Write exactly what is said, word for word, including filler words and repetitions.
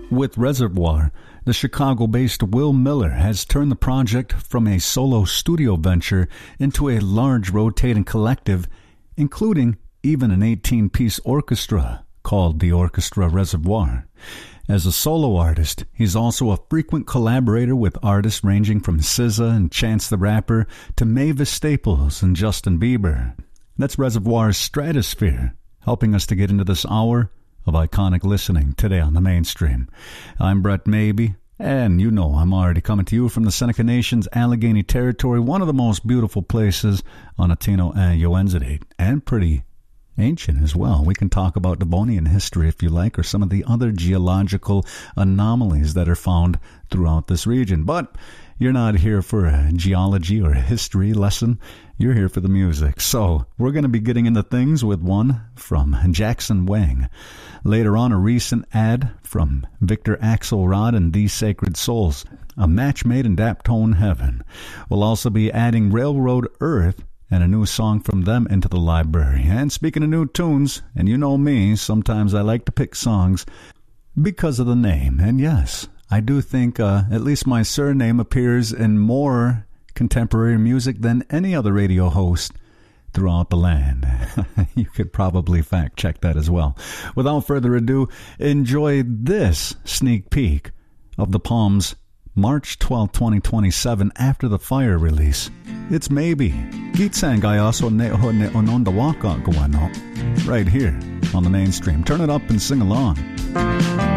With Reservoir, the Chicago-based Will Miller has turned the project from a solo studio venture into a large rotating collective, including even an eighteen-piece orchestra called the Orchestra Reservoir. As a solo artist, he's also a frequent collaborator with artists ranging from S Z A and Chance the Rapper to Mavis Staples and Justin Bieber. That's Reservoir's Stratosphere, helping us to get into this hour of iconic listening today on the mainstream. I'm Brett Maybe, and you know I'm already coming to you from the Seneca Nation's Allegheny Territory, one of the most beautiful places on Atino and Uenzade, and pretty ancient as well. We can talk about Devonian history if you like, or some of the other geological anomalies that are found throughout this region. But you're not here for a geology or a history lesson. You're here for the music. So we're going to be getting into things with one from Jackson Wang. Later on, a recent ad from Victor Axelrod and These Sacred Souls, a match made in Daptone Heaven. We'll also be adding Railroad Earth and a new song from them into the library. And speaking of new tunes, and you know me, sometimes I like to pick songs because of the name. And yes, I do think uh, at least my surname appears in more contemporary music than any other radio host throughout the land. You could probably fact check that as well. Without further ado, enjoy this sneak peek of the Palms' March twelfth, twenty twenty-seven After the Fire release. It's Maybe. Gitsang I also neho ne ononda waka guano. Right here on the mainstream. Turn it up and sing along.